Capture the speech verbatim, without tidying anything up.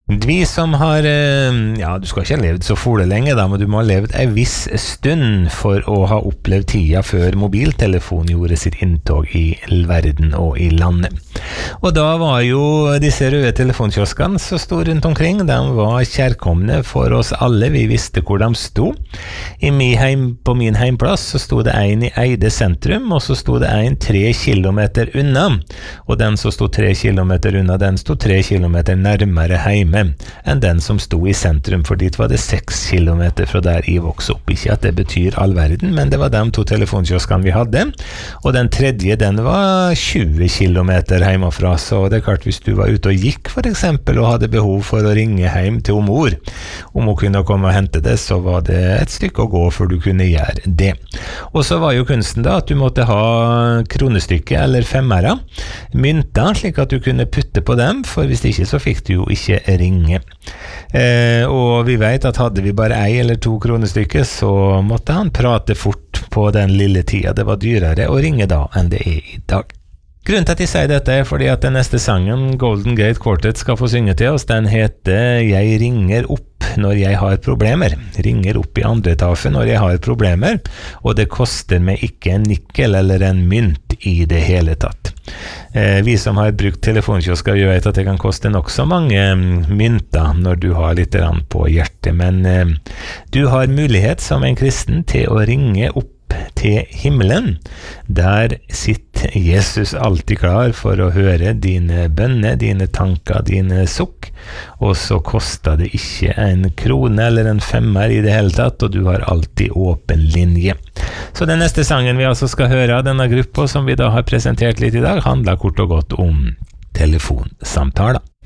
Vi som har, ja, du skal ikke ha levd så fole lenge da, men du må ha levd en viss stund for å ha opplevd tida før mobiltelefon gjorde sitt inntog i verden og i landet. Og da var jo disse røde telefonkioskene så stod rundt omkring, de var kjærkomne for oss alle, vi visste hvor de sto. I min heim, på min heimplass så stod det en i Eide sentrum, og så stod det en tre kilometer unna, og den som stod tre kilometer unna, den stod tre kilometer nærmere heime enn den som sto i sentrum, for dit var det seks kilometer fra der jeg vokste opp. Ikke at det betyr all verden, men det var de to telefonkioskene vi hadde, og den tredje, den var tjue kilometer hjemmefra, så det er klart hvis du var ute og gikk for eksempel, og hadde behov for å ringe hjem til mor, om hun kunne komme og hente det, så var det et stykke å gå før du kunne gjøre det. Og så var jo kunsten da at du måtte ha kronestykke eller femmere, mynter, slik at du kunne putte på dem, for hvis ikke så fikk du jo ikke ringe. Eh, og vi vet at hadde vi bare ei eller to kronestykker, så måtte han prate fort på den lille tida. Det var dyrere å ringe da enn det er i dag. Grunnen til at jeg sier dette er fordi at den neste sangen Golden Gate Quartet skal få synge til oss, den heter Jeg ringer opp når jeg har problemer. Ringer opp i andre etasje når jeg har problemer, og det koster meg ikke en nikkel eller en mynt i det hele tatt. Eh, vi som har brukt telefonkiosker, vi vet at det kan koste nok så mange mynter når du har litt på hjertet, men eh, du har mulighet som en kristen til å ringe opp til himmelen. Der sitter Jesus alltid klar for å høre dine bønner, dine tanker, dine sukk, og så koster det ikke en krone eller en femmer i det hele tatt, og du har alltid åpen linje. Så den neste sangen vi altså skal høre av denne gruppa, som vi da har presentert litt i dag, handler kort og godt om telefonsamtaler.